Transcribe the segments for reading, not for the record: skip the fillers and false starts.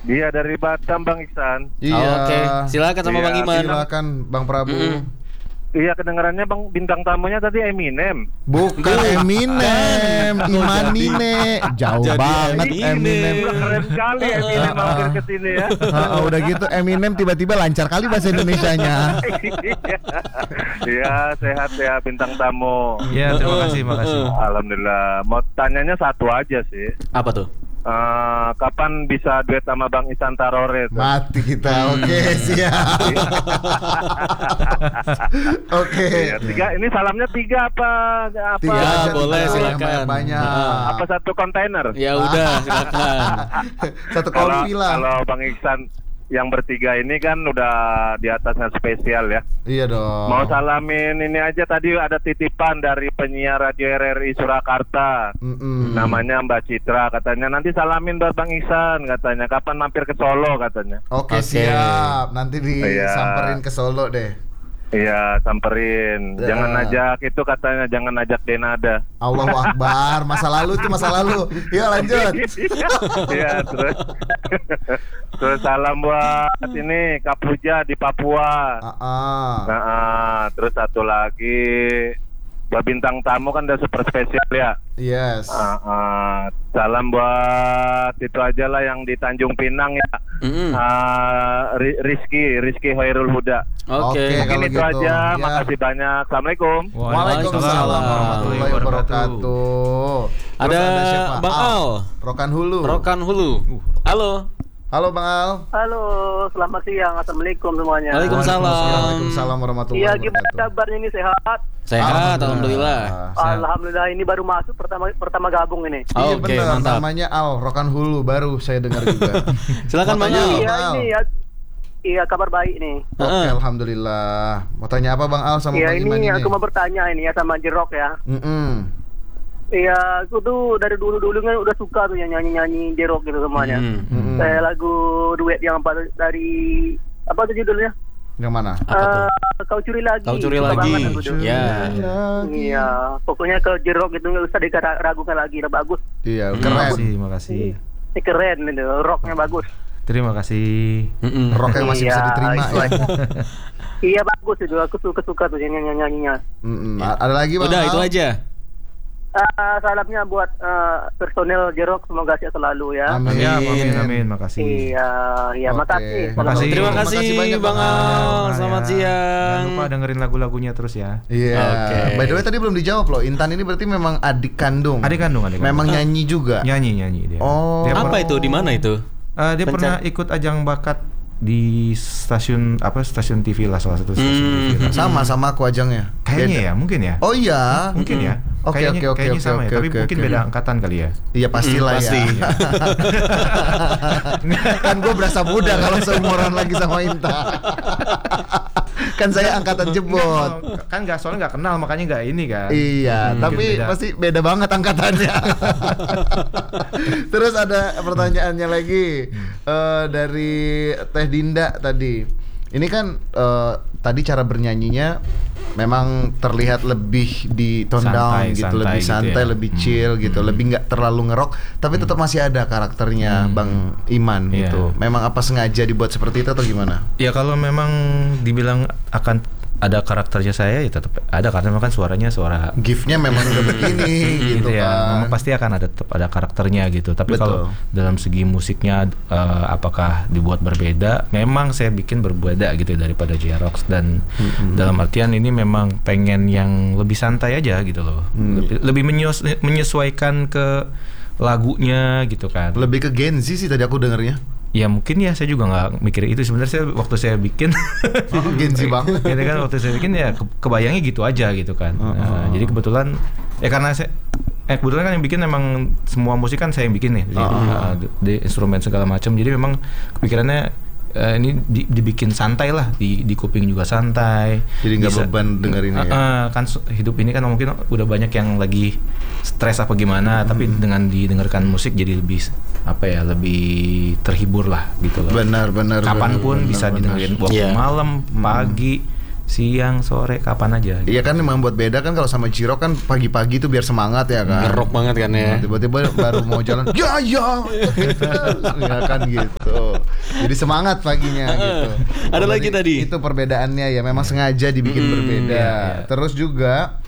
Dia dari Batam, Bang Iksan. Iya. Oke, silakan sama Bang Iman. Silakan Bang Prabu. Iya, kedengarannya Bang, bintang tamunya tadi Eminem. Bukan Eminem, Imanine. Jauh banget Eminem. Keren sekali Eminem mampir ke sini ya. Udah gitu Eminem tiba-tiba lancar kali bahasa Indonesianya. Iya, sehat ya bintang tamu. Ya, terima kasih, makasih. Alhamdulillah. Mau tanyanya satu aja sih. Apa tuh? Kapan bisa duet sama Bang Ihsan Tarore? Mati kita. Oke, siap. Oke. Tiga, ini salamnya tiga apa? Tiga Ya, aja, boleh, tiga, silakan. yang banyak. Apa satu kontainer? Ya udah, silakan. Satu kopi lah. Kalau Bang Ihsan yang bertiga ini kan udah di atasnya spesial ya. Iya dong. Mau salamin ini aja, tadi ada titipan dari penyiar Radio RRI Surakarta. Namanya Mbak Citra, katanya nanti salamin buat Bang Ihsan, katanya kapan mampir ke Solo katanya. Oke, siap. Nanti disamperin ke Solo deh. Iya, samperin. Ya. Jangan ajak itu katanya, jangan ajak Denada. Allahu Akbar, masa lalu itu masa lalu. Ya lanjut. Iya, terus salam buat ini Kak Puja di Papua. Terus satu lagi buat bintang tamu kan udah super spesial ya. Yes. Salam buat itu aja lah yang di Tanjung Pinang ya. Rizky Hoirul Huda. Oke, mungkin itu gitu. aja. Ya. Makasih banyak. Assalamualaikum. Waalaikumsalam warahmatullahi wabarakatuh. Ada siapa? Bang Al. Rokan Hulu. Rokan Hulu. Halo. Halo Bang Al. Halo, selamat siang. Assalamualaikum semuanya. Waalaikumsalam warahmatullahi Iya, wabarakatuh. gimana kabarnya ini, sehat? Sehat, alhamdulillah. Alhamdulillah, ini baru masuk pertama gabung ini. Iya Oke, benar, mantap. namanya Al Rokan Hulu, baru saya dengar juga. Silakan Bang Mau tanya Al. apa, Iya, Bang Al? ini ya. Iya, kabar baik nih. Oke, alhamdulillah. Mau tanya apa Bang Al sama Iya, Bang Iman ini ini? aku mau bertanya ini ya sama Jerok ya. Iya, aku tuh dari dulu kan udah suka tuh yang nyanyi Jerok gitu semuanya. Kayak lagu duet yang dari apa tuh judulnya? Yang mana? Kau curi lagi. Kau curi Suka lagi. banget aku tuh. Ya. Iya, pokoknya ke Jerok itu nggak usah diragukan lagi, udah bagus. Iya, keren. Makasih. Ini keren itu, rocknya bagus. Terima kasih. Rock yang masih bisa diterima ya. Iya bagus itu, aku suka tuh nyanyinya. Ada lagi Bang Udah, Al? itu aja. Salamnya buat personel Jerok, semoga sehat selalu ya. Amin. Makasih. Iya, makasih. Makasih. Terima Makasih kasih banyak, Bang Bang Al. Selamat Jangan siang. lupa dengerin lagu-lagunya terus ya. Iya. Oke. By the way tadi belum dijawab loh. Intan ini berarti memang adik kandung. Adik kandung. Memang nyanyi juga. Nyanyi dia. Oh. Dia Apa itu? Di mana itu? Dia pernah ikut ajang bakat di stasiun TV lah, salah satu stasiun TV lah. Sama aku ajangnya. Kayaknya ya, mungkin ya. Oh iya. Mungkin ya. Oke, Kayaknya sama ya, tapi mungkin beda angkatan kali ya. Iya pastilah Pasti. ya. Kan gue berasa muda kalau seumuran lagi sama Inta. Kan saya angkatan jebot. Kan soalnya nggak kenal, makanya nggak ini kan. Iya, tapi beda. pasti beda banget angkatannya. Terus ada pertanyaannya lagi dari Teh Dinda tadi. Ini kan tadi cara bernyanyinya memang terlihat lebih di tone down gitu, lebih santai, lebih chill gitu, lebih nggak terlalu ngerok, tapi tetap masih ada karakternya Bang Iman gitu. Memang apa sengaja dibuat seperti itu atau gimana? Ya kalau memang dibilang akan ada karakternya saya, ya tetap ada, karena memang kan suaranya suara gift-nya memang udah begini gitu ya, kan. memang pasti akan tetap ada karakternya gitu. Tapi kalau dalam segi musiknya apakah dibuat berbeda? Memang saya bikin berbeda gitu daripada J-Rocks, dan dalam artian ini memang pengen yang lebih santai aja gitu loh. Lebih menyesuaikan ke lagunya gitu kan. Lebih ke Gen Z sih tadi aku dengernya. Ya mungkin ya, saya juga nggak mikir itu sebenarnya. Waktu saya bikin Gen Z banget gitu kan, waktu saya bikin ya kebayangnya gitu aja gitu kan. Jadi kebetulan ya karena saya kebetulan kan yang bikin memang semua musik kan saya yang bikin nih, di instrumen segala macam. Jadi memang kepikirannya ini dibikin santai lah, di kuping juga santai. Jadi nggak beban dengerinnya ya. Kan hidup ini kan mungkin udah banyak yang lagi stres apa gimana, tapi dengan didengarkan musik jadi lebih lebih terhibur lah gitu loh. Benar. Kapanpun bisa didengerin waktu malam, pagi, siang, sore, kapan aja. Iya kan memang buat beda kan kalau sama J-Rock kan pagi-pagi tuh biar semangat ya kan. Ngerok banget kan ya. Tiba-tiba baru mau jalan, ya kan gitu. Jadi semangat paginya gitu. Ada lagi tadi. Itu perbedaannya ya, memang sengaja dibikin berbeda. Iya. Terus juga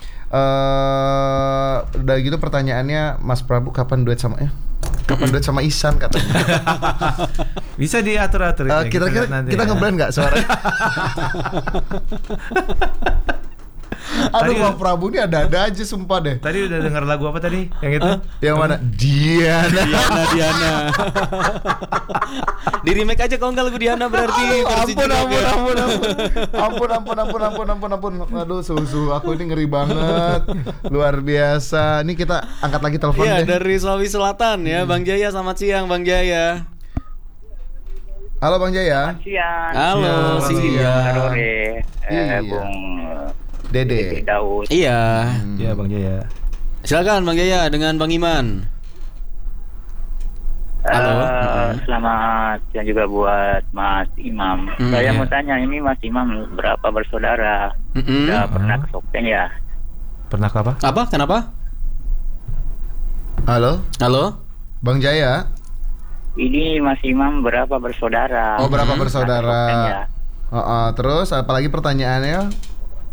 udah gitu pertanyaannya, Mas Prabu kapan duet sama Ihsan katanya. Bisa diatur-atur. Kira-kira kita ngeblend nggak suaranya? Aduh, Bang Prabu ini ada-ada aja sumpah deh. Tadi udah dengar lagu apa tadi? Yang itu? Yang mana? Diana. Di remake aja kalau enggak lagu Diana berarti. Ampun. Aduh, suhu aku ini ngeri banget. Luar biasa. Ini kita angkat lagi telepon Iya, deh. dari Sulawesi Selatan ya, Bang Jaya. Selamat siang, Bang Jaya. Halo Bang Jaya. Siang. Halo, siang. Sore. Iya. Bung Dede. Daud. Iya. Iya, Bang Jaya. Silakan Bang Jaya dengan Bang Iman. Halo. Selamat siang juga buat Mas Imam. Saya iya. mau tanya, ini Mas Imam berapa bersaudara? Udah pernah ke Sopeng ya? Pernah ke apa? Apa? Kenapa? Halo, Bang Jaya. Ini Mas Imam berapa bersaudara? Oh, berapa Pernah ke bersaudara? Sopeng ya? Terus apalagi pertanyaannya?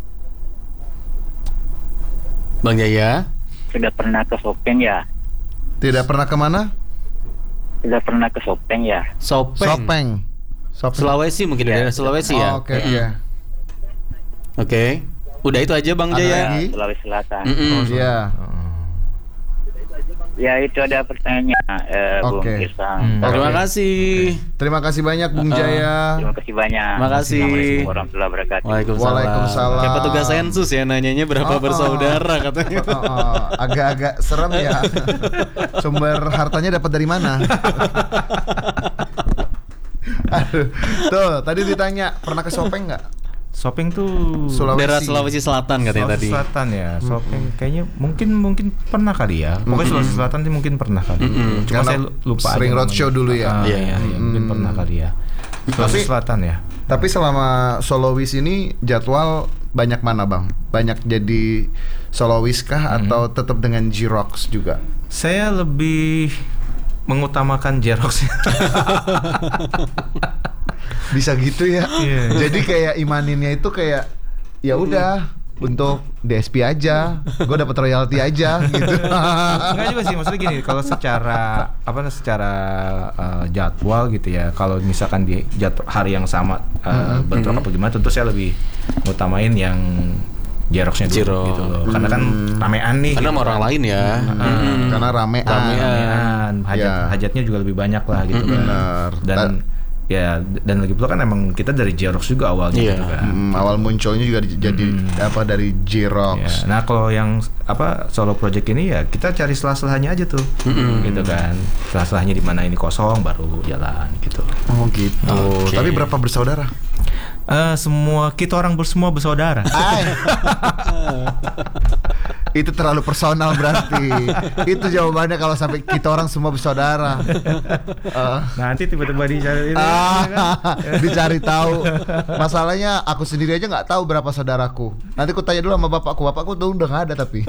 Bang Jaya. Sudah pernah ke Sopeng ya? Tidak pernah kemana? Sudah pernah ke Sopeng ya? Sopeng. Sulawesi mungkin Ya. daerah Sulawesi ya. Oke, iya. Oke. Udah itu aja Bang Ada Jaya. lagi? Sulawesi Selatan. Iya. Ya, itu ada pertanyaan Bung Oke. Irsan. Terima kasih. Terima kasih banyak Bung Jaya. Terima kasih banyak. Terima kasih. Assalamualaikum warahmatullahi wabarakatuh. Waalaikumsalam. Kayak petugas sensus ya, nanyanya berapa bersaudara katanya. Agak-agak serem ya. Sumber hartanya dapat dari mana? Aduh. Tuh, tadi ditanya pernah ke Sopeng nggak? Shopping tuh Daerah Sulawesi Selatan katanya tadi. Sulawesi Selatan ya. Shopping kayaknya mungkin pernah kali ya. Pokoknya Sulawesi Selatan sih mungkin pernah kali. Cuma saya lupa. Sering aja roadshow namanya. dulu ya. Iya, mungkin pernah kali ya. Sulawesi Selatan ya. Tapi selama solois ini jadwal banyak mana Bang? Banyak jadi solois kah atau tetap dengan J-Rocks juga? Saya lebih mengutamakan J-Rocks. Bisa gitu ya. Iya. Jadi kayak imaninnya itu kayak ya udah untuk DSP aja, gue dapat royalti aja gitu. Enggak juga sih, maksudnya gini, kalau secara jadwal gitu ya, kalau misalkan di hari yang sama bentrok apa gimana, tentu saya lebih ngutamain yang J-Rocks-nya dulu gitu loh. Karena kan ramean nih. Karena gitu. sama orang lain ya. Karena ramean. Ramean, hajatnya juga lebih banyak lah gitu kan. Benar. Dan lagi pula kan emang kita dari J-Rocks juga awalnya gitu kan. Awal munculnya juga jadi dari J-Rocks. Ya. Nah kalau yang solo project ini ya kita cari selah-selahnya aja tuh, gitu kan. Selah-selahnya di mana ini kosong baru jalan gitu. Oh gitu. Oke. Tapi berapa bersaudara? Kita orang semua bersaudara. Itu terlalu personal berarti. Itu jawabannya kalau sampai kita orang semua bersaudara. Nanti tiba-tiba dicari ini, Dicari tahu. Masalahnya aku sendiri aja nggak tahu berapa saudaraku. Nanti aku tanya dulu sama bapakku tuh udah nggak ada tapi.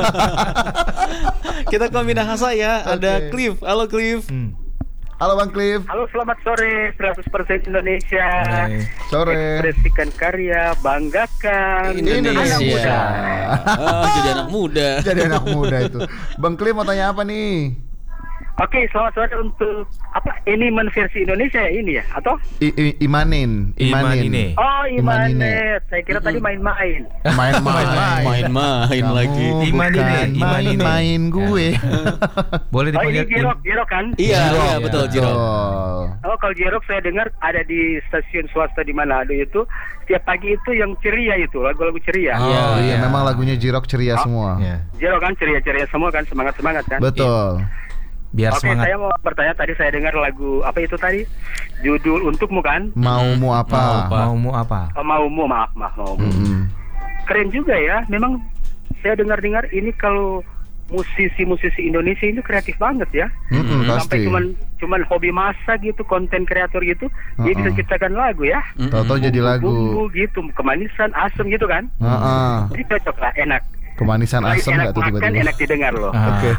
Kita ke Minahasa ya. Ada Cliff. Halo Cliff. Halo Bang Cliff. Halo, selamat sore. 100% Indonesia. Sore. Ekspresikan karya, banggakan Indonesia. anak muda. Jadi anak muda. Jadi anak muda itu. Bang Cliff mau tanya apa nih? Oke, selamat sore untuk ini versi Indonesia ya ini ya atau? Imanin. Oh, Imanine. Imanet. Saya kira tadi main-main. Main-main lagi. Main gue. Boleh Oh, ini dipanggil J-Rock kan? Iya, betul Jiro. Oh, kalau J-Rock saya dengar ada di stasiun swasta di Manado itu setiap pagi itu yang ceria itu, lagu-lagu ceria. Oh iya, memang lagunya J-Rock ceria semua. Iya. J-Rock kan ceria-ceria semua kan, semangat-semangat kan? Betul. Biar Oke, semangat. saya mau bertanya, tadi saya dengar lagu apa itu tadi? Judul Untukmu kan? Maumu apa? Maumu apa? Oh, Maumu, maaf, Maumu. Keren juga ya. Memang saya dengar ini kalau musisi-musisi Indonesia itu kreatif banget ya. Sampai Pasti. cuman hobi masak gitu, konten kreator gitu, dia bisa ciptakan lagu ya. Tahu-tahu jadi lagu. Bumbu gitu, kemanisan, asam gitu kan. Jadi cocok lah, enak. Kemanisan asam nggak tuh tiba-tiba? Enak didengar loh. Oke.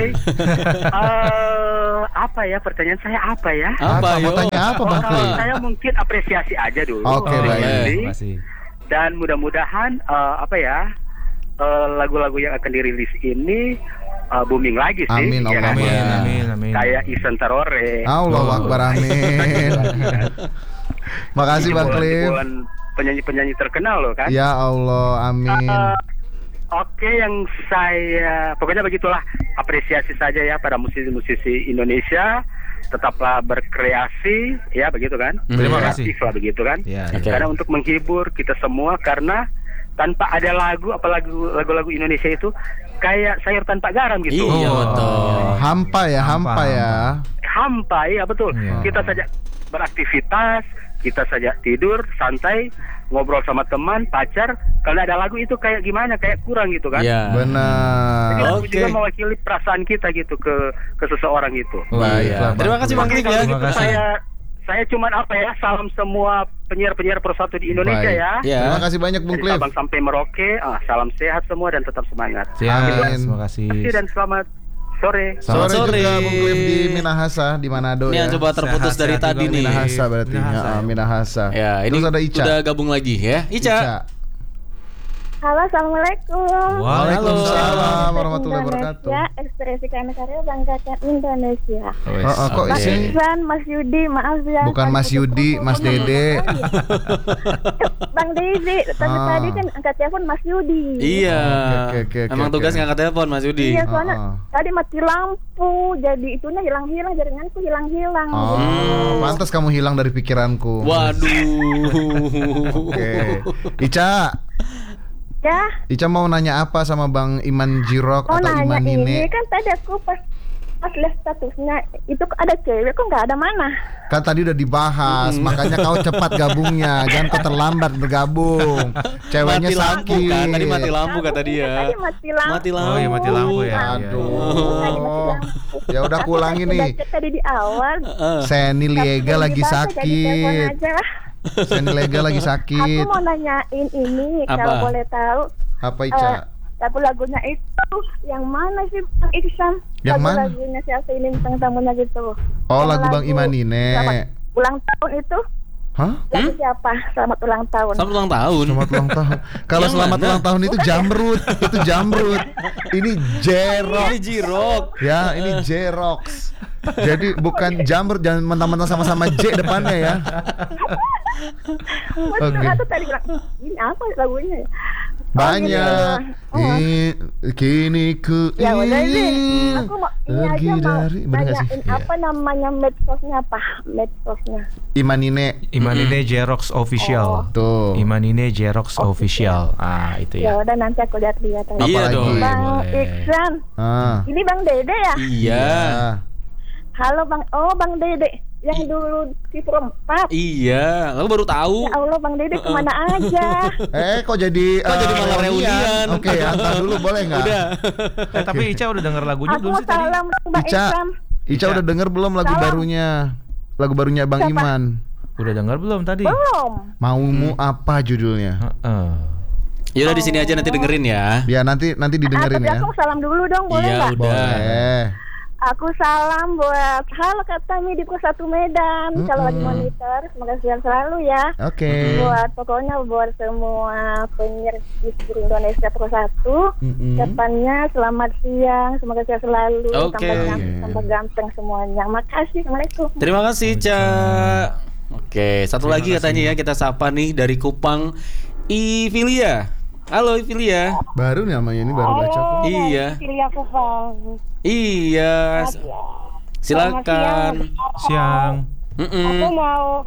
Apa ya, pertanyaan saya apa ya? Mau tanya apa Bang Kli? Saya mungkin apresiasi aja dulu. Oke, baik. Dan mudah-mudahan lagu-lagu yang akan dirilis ini booming lagi sih. Amin, ya kan? Amin. Kayak Ihsan Tarore. Allahu Akbar, amin. Makasih Bang Klim. Penyanyi-penyanyi terkenal loh kan. Ya Allah, amin. Oke, yang saya pokoknya begitulah, apresiasi saja ya pada musisi-musisi Indonesia. Tetaplah berkreasi, ya begitu kan? Terima kasih. Kreatif lah begitu kan? Ya, Karena untuk menghibur kita semua, karena tanpa ada apalagi lagu-lagu Indonesia itu kayak sayur tanpa garam gitu. Iya betul. Hampa ya. Hampa, ya betul. Ya. Kita saja beraktivitas, kita saja tidur santai, ngobrol sama teman, pacar. Kalau ada lagu itu kayak gimana? Kayak kurang gitu kan? Iya. Benar. Jadi lagu juga mewakili perasaan kita gitu ke seseorang gitu. Baiklah. Terima kasih Bang Klim ya. Terima kasih. Saya cuman salam semua penyiar-penyiar Persatu di Indonesia Baik. ya. Terima kasih banyak Bung Dari Klim. Sabang sampai Merauke, salam sehat semua dan tetap semangat. Amin. Terima kasih. Dan selamat sore. Sore Sore. juga Bung Klim di Minahasa di Manado Ini ya. yang coba terputus dari Sehat-sehat tadi juga nih. Minahasa berarti. Minahasa. Ya, ini Terus ada Ica. udah gabung lagi ya. Ica. Halo, assalamualaikum. Waalaikumsalam warahmatullahi wabarakatuh. Ya, ekspresi karya banggakan Indonesia. Kok Mas isi? Iksan, Mas Yudi, maaf ya. Bukan Mas Yudi, Mas Dede. Bang Dede, tapi tadi kan angkat telepon Mas Yudi. Iya. Oke. Emang tugas ngangkat telepon Mas Yudi. Iya, soalnya tadi mati lampu, jadi itunya hilang-hilang, jaringanku hilang-hilang. Pantas kamu hilang dari pikiranku. Waduh. Oke. Ica. Ya, Ica mau nanya apa sama Bang Iman Jirok atau nanya Iman ini Nine? kan tadi aku pas lihat statusnya itu ada cewek, kok nggak ada mana? Kan tadi udah dibahas, makanya kau cepat gabungnya, jangan kau terlambat bergabung. Ceweknya Mati lampu sakit. kan, tadi mati lampu kata dia. Tadi mati lampu. Mati lampu. Oh iya mati lampu ya. Aduh. Ya udah aku ulangi nih. Udah cek tadi di awal. Seni Liega lagi Jadi telepon sakit. aja lah. Seni Liega lagi sakit. Aku mau nanyain ini, Apa? kalau boleh tahu. Apa Ica? Lagu-lagunya itu yang mana sih Bang Iksan? Yang mana? Lagu-lagunya siapa ini bintang tamunya gitu. Oh, Yang lagu Bang Iman Nine. Selamat ulang tahun itu. Hah? Lagu siapa? Selamat ulang tahun. Selamat ulang tahun. Selamat ulang tahun. Kalau Yang selamat mana? ulang tahun itu Jamrut, itu Jamrut. Ini Jerox. Ini Jirok. Ya, ini Jerox. Jadi bukan Jamrut, jangan mentang-mentang sama-sama J depannya ya. Oke. Aku tadi bilang, ini apa lagunya ya? Banyak. Kini ku Ya udah deh. Aku mau ini pergi aja mau dari, bener nggak sih? nanyain apa namanya medsosnya apa? Medsosnya. Iman Nine. Imanine Jerox Official. Tuh. Imanine Jerox Official. Itu Ya ya. udah nanti aku lihat-lihat aja. Iya Apalagi? dong. Bang boleh. Iksan, ini Bang Dede ya? Iya. Halo Bang, Bang Dede yang dulu di Perempat. Iya. Lalu baru tahu. Ya Allah Bang Dede kemana aja? Kok jadi malah reunian? Oke, antar dulu boleh nggak? Udah. Tapi Ica udah denger lagunya Aku belum mau sih tadi? salam Bang Ica, Iksan. Ica udah denger belum lagu Salam. barunya? Lagu barunya Bang Siapa? Iman. Udah denger belum tadi? Belum. Maumu apa judulnya? Ya udah di sini aja nanti dengerin ya. Ya nanti didengerin Tapi ya. aku salam dulu dong, boleh Iya, nggak? udah. Boleh. Aku salam buat halo kami di Persatu Medan. Kalau lagi monitor, semoga sehat selalu ya. Oke. Pokoknya buat semua penyiar di seluruh Indonesia Persatu. Depannya selamat siang, semoga sehat selalu. Oke. Tambah ganteng semuanya. Makasih, assalamualaikum. Terima kasih, Ca. Oke, satu lagi katanya ya kita sapa nih dari Kupang, Ivilia. Halo Ivilia. Baru nih namanya ini baru baca aku. Iya. Pilih aku Bang. Iya. Silakan. Siang. Aku mau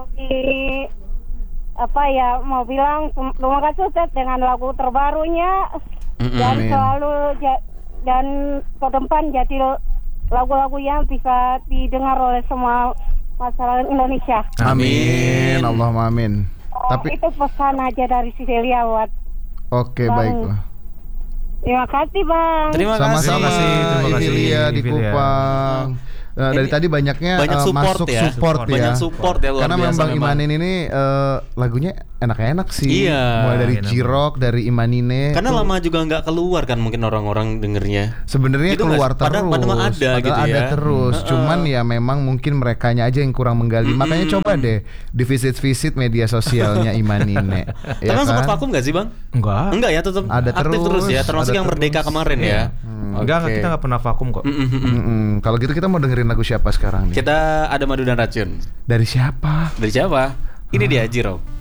mau bilang terima kasih Ted dengan lagu terbarunya dan Amin. selalu dan ke depan jadi lagu-lagu yang bisa didengar oleh semua masyarakat Indonesia. Amin. Allahumma amin. Tapi Itu pesan aja dari Cecilia buat oke, Bang. baiklah. Terima kasih Bang. Terima kasih. Sama-sama Terima kasih Ivilia di Ivilia. Kupang. dari tadi banyaknya support masuk ya. support ya. Banyak support ya, luar karena biasa memang Bang Imanin ini lagunya enak-enak sih. Iya. Mulai dari J-Rock, dari Imanine. Karena lama juga nggak keluar kan mungkin orang-orang dengernya. Sebenarnya Gitu keluar terus. Padahal ada gitu ya. Ada terus. Cuman ya memang mungkin merekanya aja yang kurang menggali. Makanya coba deh di visit media sosialnya Imanine. Ya kan sempat vakum nggak sih Bang? Enggak ya, tetap ada aktif terus ya. Termasuk yang Merdeka kemarin ya. Enggak, kita nggak pernah vakum kok. Kalau gitu kita mau dengerin lagu siapa sekarang nih? Kita ada Madu dan Racun. Dari siapa? Ini dia J-Rock.